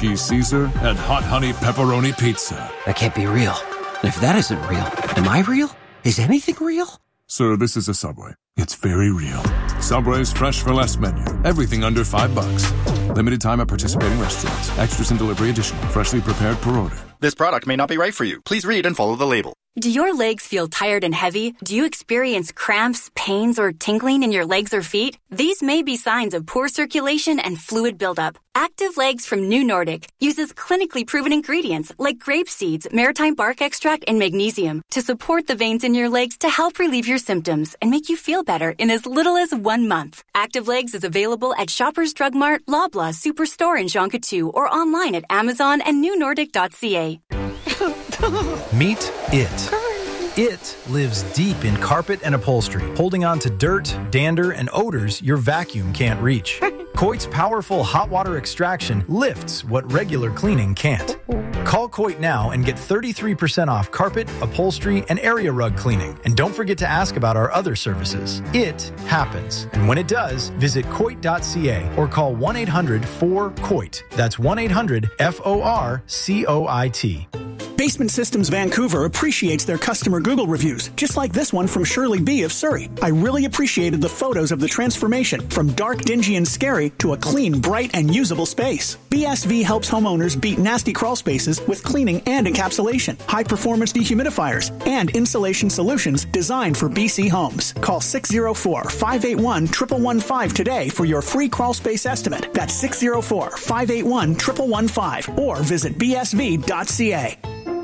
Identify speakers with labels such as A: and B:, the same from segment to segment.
A: cheese Caesar and hot honey pepperoni pizza.
B: That can't be real. And if that isn't real, am I real? Is anything real?
A: Sir, this is a Subway. It's very real. Subway's Fresh for Less menu. Everything under $5. Limited time at participating restaurants. Extras and delivery additional. Freshly prepared per order.
C: This product may not be right for you. Please read and follow the label.
D: Do your legs feel tired and heavy? Do you experience cramps, pains, or tingling in your legs or feet? These may be signs of poor circulation and fluid buildup. Active Legs from New Nordic uses clinically proven ingredients like grape seeds, maritime bark extract, and magnesium to support the veins in your legs to help relieve your symptoms and make you feel better in as little as 1 month. Active Legs is available at Shoppers Drug Mart, Loblaw Superstore in Jonquière, or online at Amazon and newnordic.ca.
E: Meet it. It lives deep in carpet and upholstery, holding on to dirt, dander, and odors your vacuum can't reach. Coit's powerful hot water extraction lifts what regular cleaning can't. Call Coit now and get 33% off carpet, upholstery, and area rug cleaning. And don't forget to ask about our other services. It happens. And when it does, visit Coit.ca or call 1-800-4COIT. That's 1-800-FORCOIT.
F: Basement Systems Vancouver appreciates their customer Google reviews, just like this one from Shirley B. of Surrey. I really appreciated the photos of the transformation from dark, dingy, and scary to a clean, bright, and usable space. BSV helps homeowners beat nasty crawl spaces with cleaning and encapsulation, high-performance dehumidifiers, and insulation solutions designed for BC homes. Call 604-581-1115 today for your free crawl space estimate. That's 604-581-1115 or visit bsv.ca.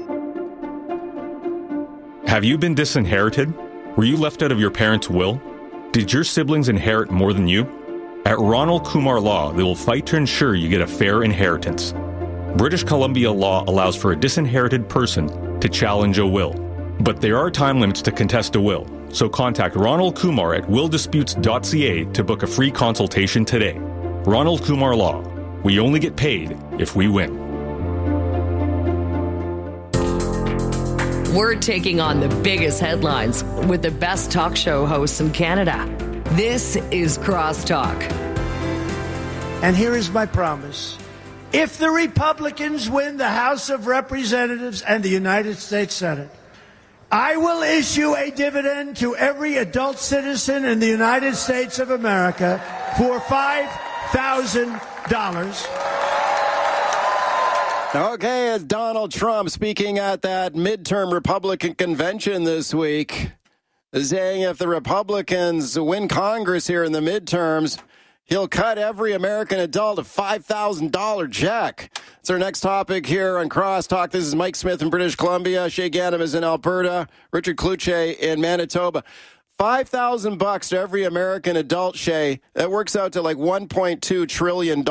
G: Have you been disinherited? Were you left out of your parents' will? Did your siblings inherit more than you? At Ronald Kumar Law, they will fight to ensure you get a fair inheritance. British Columbia law allows for a disinherited person to challenge a will, but there are time limits to contest a will. So contact Ronald Kumar at willdisputes.ca to book a free consultation today. Ronald Kumar Law. We only get paid if we win.
H: We're taking on the biggest headlines with the best talk show hosts in Canada. This is Crosstalk.
I: And here is my promise. If the Republicans win the House of Representatives and the United States Senate, I will issue a dividend to every adult citizen in the United States of America for $5,000.
J: Okay, it's Donald Trump speaking at that midterm Republican convention this week, saying if the Republicans win Congress here in the midterms, he'll cut every American adult a $5,000 check. It's our next topic here on Crosstalk. This is Mike Smith in British Columbia. Shay Ganem is in Alberta. Richard Kluche in Manitoba. $5,000 to every American adult, Shay. That works out to like $1.2 trillion.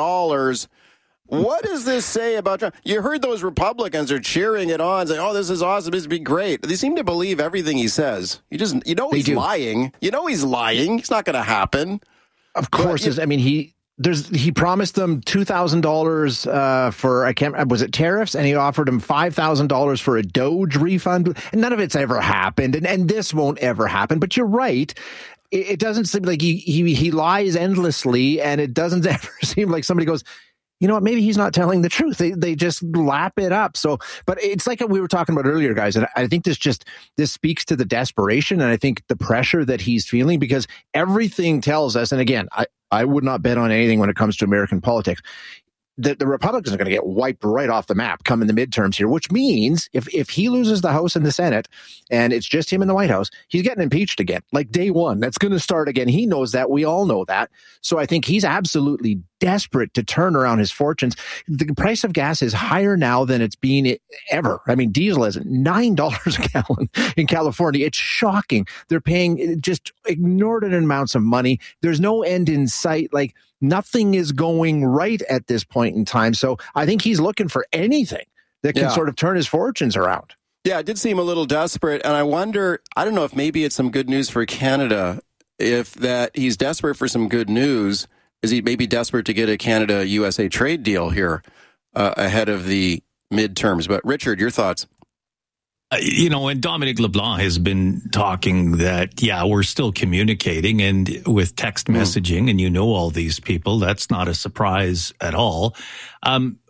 J: What does this say about Trump? You heard those Republicans are cheering it on, saying, oh, this is awesome, this would be great. They seem to believe everything he says. He's lying. You know he's lying. It's not going to happen.
K: Of course. He promised them $2,000 for, was it tariffs? And he offered him $5,000 for a Doge refund. And none of it's ever happened. And this won't ever happen. But you're right. It doesn't seem like he lies endlessly. And it doesn't ever seem like somebody goes, you know what, maybe he's not telling the truth. They just lap it up. So, but it's like we were talking about earlier, guys. And I think this speaks to the desperation. And I think the pressure that he's feeling, because everything tells us, and again, I would not bet on anything when it comes to American politics, that the Republicans are going to get wiped right off the map come in the midterms here, which means if he loses the House and the Senate and it's just him in the White House, he's getting impeached again, like day one. That's going to start again. He knows that. We all know that. So I think he's absolutely desperate to turn around his fortunes. The price of gas is higher now than it's been ever. I mean, diesel is $9 a gallon in California. It's shocking. They're paying just inordinate amounts of money. There's no end in sight. Like, nothing is going right at this point in time. So I think he's looking for anything that can sort of turn his fortunes around.
J: Yeah, it did seem a little desperate. And I wonder, I don't know if maybe it's some good news for Canada, if that he's desperate for some good news. Is he maybe desperate to get a Canada-USA trade deal here ahead of the midterms? But Richard, your thoughts?
L: And Dominic LeBlanc has been talking that, we're still communicating and with text messaging, and all these people. That's not a surprise at all.